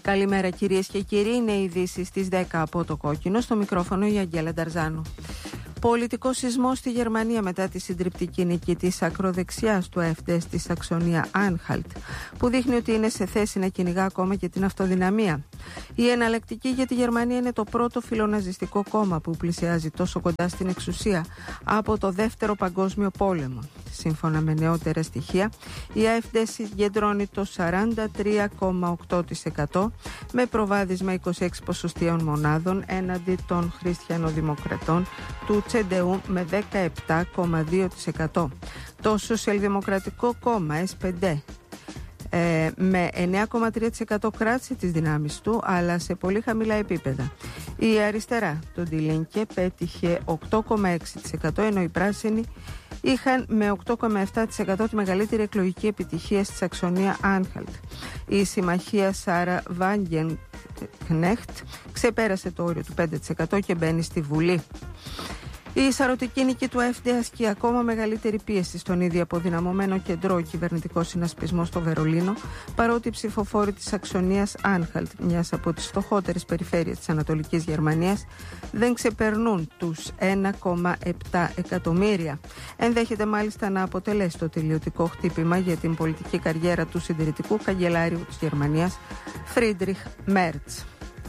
Καλημέρα κυρίες και κύριοι, είναι οι ειδήσεις στις 10 από το Κόκκινο, στο μικρόφωνο η Αγγέλα Νταρζάνου. Πολιτικό σεισμό στη Γερμανία μετά τη συντριπτική νίκη της ακροδεξιάς του AfD στη Σαξονία Άνχαλτ, που δείχνει ότι είναι σε θέση να κυνηγά ακόμα και την αυτοδυναμία. Η εναλλακτική για τη Γερμανία είναι το πρώτο φιλοναζιστικό κόμμα που πλησιάζει τόσο κοντά στην εξουσία από το Δεύτερο Παγκόσμιο Πόλεμο. Σύμφωνα με νεότερα στοιχεία, η AfD συγκεντρώνει το 43,8% με προβάδισμα 26 ποσοστιαίων μονάδων έναντι των χριστιανοδημοκρατών του CDU με 17,2%. Το Σοσιαλδημοκρατικό κόμμα SPD με 9,3% κράτησε τις δυνάμεις του, αλλά σε πολύ χαμηλά επίπεδα. Η αριστερά, το Die Linke, πέτυχε 8,6%, ενώ οι πράσινοι είχαν με 8,7% τη μεγαλύτερη εκλογική επιτυχία στη Σαξονία Άνχαλτ. Η συμμαχία Σάρα Βάγγενκνέχτ ξεπέρασε το όριο του 5% και μπαίνει στη Βουλή. Η σαρωτική νίκη του AfD ασκεί ακόμα μεγαλύτερη πίεση στον ήδη αποδυναμωμένο κεντρό κυβερνητικό συνασπισμό στο Βερολίνο, παρότι οι ψηφοφόροι της Σαξονίας Άνχαλτ, μιας από τις φτωχότερες περιφέρειες της Ανατολικής Γερμανίας, δεν ξεπερνούν τους 1,7 εκατομμύρια. Ενδέχεται μάλιστα να αποτελέσει το τελειωτικό χτύπημα για την πολιτική καριέρα του συντηρητικού καγκελάριου της Γερμανίας, Φρίντριχ Μέρτς.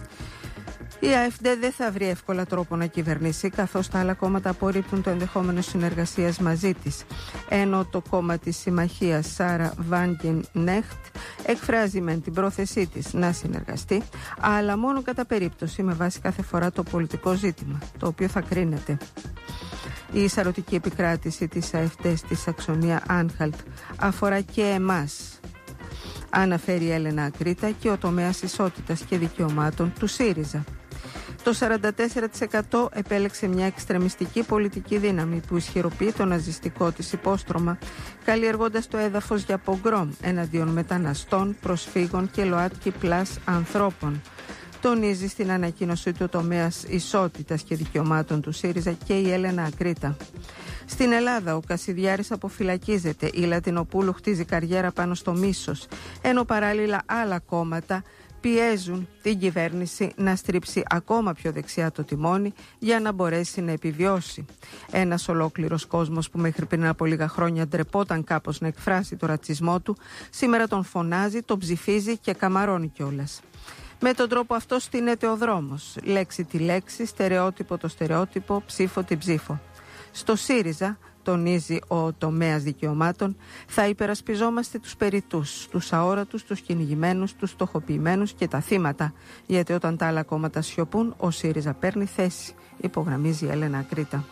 Η AfD δεν θα βρει εύκολα τρόπο να κυβερνήσει, καθώς τα άλλα κόμματα απορρίπτουν το ενδεχόμενο συνεργασίας μαζί της. Ενώ το κόμμα της συμμαχίας Σάρα Βάγγενκνέχτ εκφράζει μεν την πρόθεσή της να συνεργαστεί, αλλά μόνο κατά περίπτωση, με βάση κάθε φορά το πολιτικό ζήτημα, το οποίο θα κρίνεται. Η σαρωτική επικράτηση της AfD στη Σαξονία Άνχαλτ αφορά και εμάς, αναφέρει η Έλενα Ακρίτα, και ο τομέας ισότητας και δικαιωμάτων του ΣΥΡΙΖΑ. Το 44% επέλεξε μια εξτρεμιστική πολιτική δύναμη που ισχυροποιεί το ναζιστικό της υπόστρωμα, καλλιεργώντας το έδαφος για πογκρόμ εναντίον μεταναστών, προσφύγων και ΛΟΑΤΚΙ πλάς ανθρώπων. Τονίζει στην ανακοίνωσή του τομέας ισότητας και δικαιωμάτων του ΣΥΡΙΖΑ και η Έλενα Ακρίτα. Στην Ελλάδα ο Κασιδιάρης αποφυλακίζεται, η Λατινοπούλου χτίζει καριέρα πάνω στο μίσος, ενώ παράλληλα άλλα κόμματα πιέζουν την κυβέρνηση να στρίψει ακόμα πιο δεξιά το τιμόνι για να μπορέσει να επιβιώσει. Ένας ολόκληρος κόσμος που μέχρι πριν από λίγα χρόνια ντρεπόταν κάπως να εκφράσει το ρατσισμό του, σήμερα τον φωνάζει, τον ψηφίζει και καμαρώνει κιόλας. Με τον τρόπο αυτό στείνεται ο δρόμος, λέξη τη λέξη, στερεότυπο το στερεότυπο, ψήφο την ψήφο. Στο ΣΥΡΙΖΑ, τονίζει ο τομέας δικαιωμάτων, θα υπερασπιζόμαστε τους περιτούς, τους αόρατους, τους κυνηγημένους, τους στοχοποιημένους και τα θύματα. Γιατί όταν τα άλλα κόμματα σιωπούν, ο ΣΥΡΙΖΑ παίρνει θέση, υπογραμμίζει η Έλενα Ακρίτα.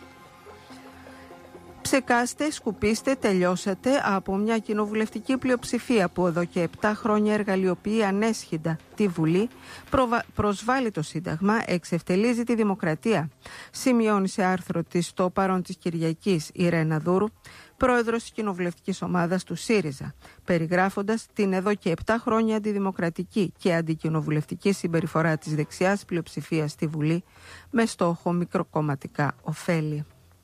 Ψεκάστε, σκουπίστε, τελειώσατε από μια κοινοβουλευτική πλειοψηφία που εδώ και 7 χρόνια εργαλειοποιεί ανέσχυντα τη Βουλή, προσβάλλει το Σύνταγμα, εξευτελίζει τη δημοκρατία. Σημειώνει σε άρθρο της το παρόν της Κυριακής η Ρένα Δούρου, πρόεδρος της κοινοβουλευτικής ομάδας του ΣΥΡΙΖΑ, περιγράφοντας την εδώ και 7 χρόνια αντιδημοκρατική και αντικοινοβουλευτική συμπεριφορά της δεξιάς πλειοψηφίας στη Βουλή με στόχο μικροκομματικά ωφέλη.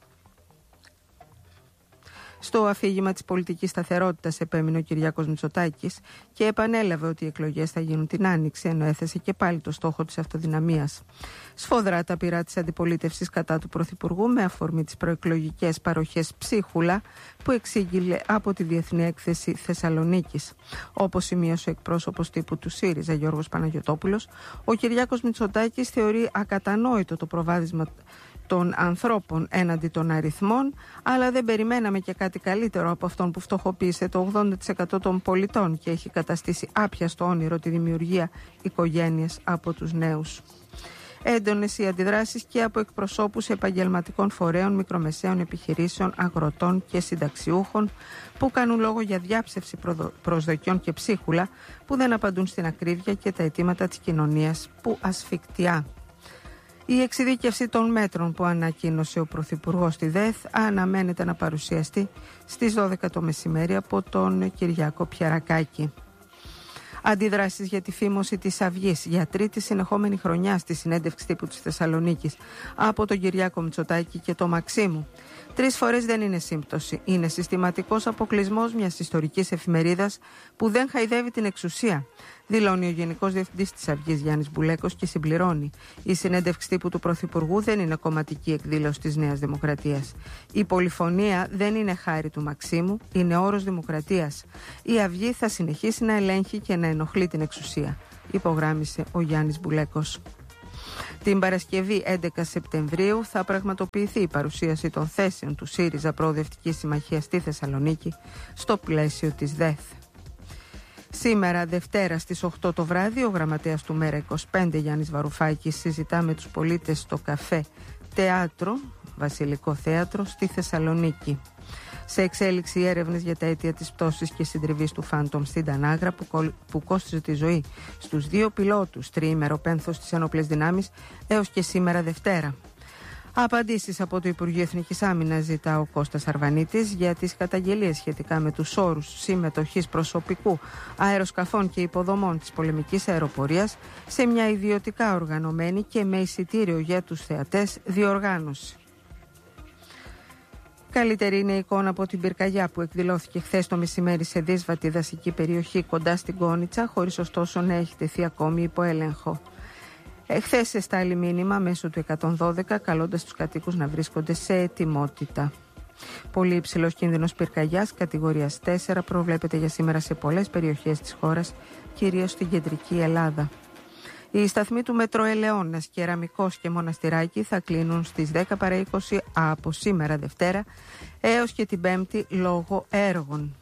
Στο αφήγημα της πολιτικής σταθερότητας επέμεινε ο Κυριάκος Μητσοτάκης και επανέλαβε ότι οι εκλογές θα γίνουν την Άνοιξη, ενώ έθεσε και πάλι το στόχο της αυτοδυναμίας. Σφοδρά τα πειρά της αντιπολίτευσης κατά του Πρωθυπουργού με αφορμή τις προεκλογικές παροχές ψίχουλα που εξήγηλε από τη Διεθνή Έκθεση Θεσσαλονίκης. Όπως σημείωσε ο εκπρόσωπος τύπου του ΣΥΡΙΖΑ Γιώργος Παναγιωτόπουλος, ο Κυριάκος Μητσοτάκης θεωρεί ακατανόητο το προβάδισμα των ανθρώπων έναντι των αριθμών, αλλά δεν περιμέναμε και κάτι καλύτερο από αυτόν που φτωχοποίησε το 80% των πολιτών και έχει καταστήσει άπιαστο όνειρο τη δημιουργία οικογένειας από τους νέους. Έντονες οι αντιδράσεις και από εκπροσώπους επαγγελματικών φορέων, μικρομεσαίων επιχειρήσεων, αγροτών και συνταξιούχων που κάνουν λόγο για διάψευση προσδοκιών και ψίχουλα που δεν απαντούν στην ακρίβεια και τα αιτήματα της κοινωνίας που ασφικτιά. Η εξειδίκευση των μέτρων που ανακοίνωσε ο Πρωθυπουργός στη ΔΕΘ αναμένεται να παρουσιαστεί στις 12 το μεσημέρι από τον Κυριάκο Πιερακάκη. Αντιδράσεις για τη φήμωση της Αυγής για τρίτη συνεχόμενη χρονιά στη συνέντευξη τύπου της Θεσσαλονίκης από τον Κυριάκο Μητσοτάκη και το Μαξίμου. 3 φορές δεν είναι σύμπτωση. Είναι συστηματικός αποκλεισμός μιας ιστορικής εφημερίδας που δεν χαϊδεύει την εξουσία, δηλώνει ο Γενικός Διευθυντής της Αυγής Γιάννης Μπουλέκος και συμπληρώνει: η συνέντευξη τύπου του Πρωθυπουργού δεν είναι κομματική εκδήλωση της Νέας Δημοκρατίας. Η πολυφωνία δεν είναι χάρη του Μαξίμου, είναι όρος δημοκρατίας. Η Αυγή θα συνεχίσει να ελέγχει και να ενοχλεί την εξουσία, υπογράμμισε ο Γιάννης Μπουλέκος. Την Παρασκευή 11 Σεπτεμβρίου θα πραγματοποιηθεί η παρουσίαση των θέσεων του ΣΥΡΙΖΑ Προοδευτική Συμμαχία στη Θεσσαλονίκη στο πλαίσιο της ΔΕΘ. Σήμερα, Δευτέρα στις 8 το βράδυ, ο γραμματέας του ΜΕΡΑ25 Γιάννης Βαρουφάκης συζητά με τους πολίτες στο καφέ Θέατρο, Βασιλικό Θέατρο, στη Θεσσαλονίκη. Σε εξέλιξη οι έρευνες για τα αίτια της πτώσης και συντριβής του Phantom στην Τανάγρα που κόστιζε τη ζωή στους 2 πιλότους, τριήμερο πένθος στις ενόπλες δυνάμεις, έως και σήμερα Δευτέρα. Απαντήσεις από το Υπουργείο Εθνικής Άμυνας ζητά ο Κώστας Αρβανίτης για τις καταγγελίες σχετικά με τους όρους συμμετοχής προσωπικού αεροσκαφών και υποδομών της πολεμικής αεροπορίας σε μια ιδιωτικά οργανωμένη και με εισιτήριο για τους θεατές διοργάνωση. Καλύτερη είναι η εικόνα από την πυρκαγιά που εκδηλώθηκε χθες το μεσημέρι σε δύσβατη δασική περιοχή κοντά στην Κόνιτσα, χωρίς ωστόσο να έχει τεθεί ακόμη υπό έλεγχο. Χθες εστάλει μήνυμα μέσω του 112 καλώντας τους κατοίκους να βρίσκονται σε ετοιμότητα. Πολύ υψηλός κίνδυνος πυρκαγιάς κατηγορίας 4 προβλέπεται για σήμερα σε πολλές περιοχές της χώρας, κυρίως στην κεντρική Ελλάδα. Οι σταθμοί του Μετρό Ελαιώνας, Κεραμικός και Μοναστηράκη θα κλείνουν στις 10 παρά 20 από σήμερα Δευτέρα έως και την Πέμπτη λόγω έργων.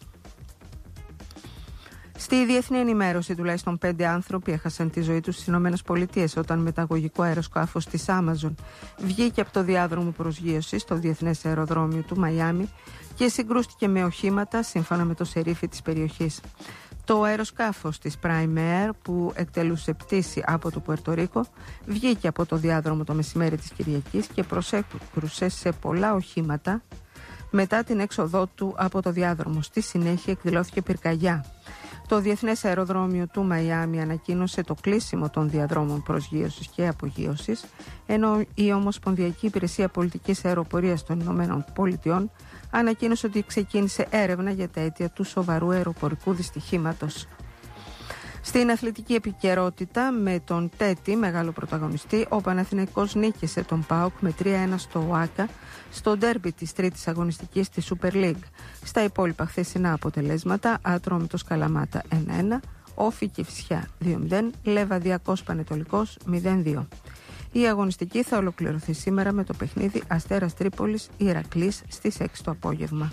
Στη διεθνή ενημέρωση, τουλάχιστον 5 άνθρωποι έχασαν τη ζωή τους στις ΗΠΑ όταν μεταγωγικό αεροσκάφος της Amazon βγήκε από το διάδρομο προσγείωσης στο διεθνές αεροδρόμιο του Μαϊάμι και συγκρούστηκε με οχήματα, σύμφωνα με το σερίφι της περιοχής. Το αεροσκάφος της Prime Air, που εκτελούσε πτήση από το Πουερτορίκο, βγήκε από το διάδρομο το μεσημέρι της Κυριακής και προσέκρουσε σε πολλά οχήματα μετά την έξοδό του από το διάδρομο. Στη συνέχεια εκδηλώθηκε πυρκαγιά. Το Διεθνές Αεροδρόμιο του Μαϊάμι ανακοίνωσε το κλείσιμο των διαδρόμων προσγείωσης και απογείωσης, ενώ η Ομοσπονδιακή Υπηρεσία Πολιτικής Αεροπορίας των Ηνωμένων Πολιτειών ανακοίνωσε ότι ξεκίνησε έρευνα για τα αίτια του σοβαρού αεροπορικού δυστυχήματος. Στην αθλητική επικαιρότητα, με τον Τέτη μεγάλο πρωταγωνιστή, ο Παναθηναϊκός νίκησε τον ΠΑΟΚ με 3-1 στο ΟΑΚΑ στο ντέρμπι της τρίτης αγωνιστικής της Super League. Στα υπόλοιπα χθεσινά αποτελέσματα, Ατρόμητος Καλαμάτα 1-1, Όφη Κηφισιά 2-0, Λεβαδιακός Πανετολικός 0-2. Η αγωνιστική θα ολοκληρωθεί σήμερα με το παιχνίδι Αστέρας Τρίπολης Ηρακλής στις 6 το απόγευμα.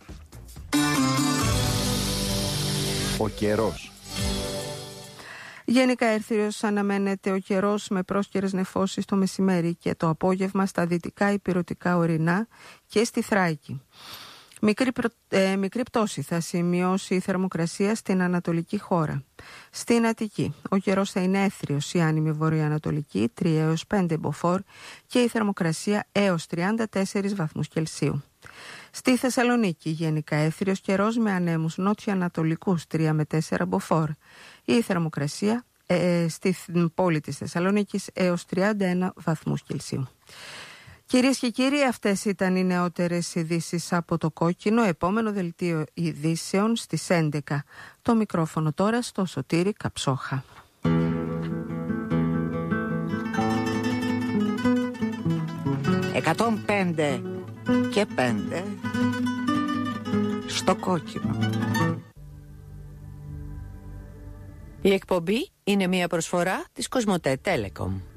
Ο καιρός. Γενικά έρθιος αναμένεται ο καιρός με πρόσκαιρες νεφώσεις το μεσημέρι και το απόγευμα στα δυτικά ηπειρωτικά ορεινά και στη Θράκη. Μικρή πτώση θα σημειώσει η θερμοκρασία στην ανατολική χώρα. Στην Αττική ο καιρός θα είναι έθριος, η άνημη βορειοανατολική 3 έως 5 μποφόρ και η θερμοκρασία έως 34 βαθμούς Κελσίου. Στη Θεσσαλονίκη γενικά έθριος καιρός με ανέμους νότιο-ανατολικούς 3 με 4 μποφόρ. Η θερμοκρασία στην πόλη της Θεσσαλονίκης έως 31 βαθμούς Κελσίου. Κυρίες και κύριοι, αυτές ήταν οι νεότερες ειδήσεις από το Κόκκινο. Επόμενο δελτίο ειδήσεων στις 11. Το μικρόφωνο τώρα στο Σωτήρη Καψόχα. 105 και 5 στο Κόκκινο. Η εκπομπή είναι μια προσφορά της Κοσμοτέ Telecom.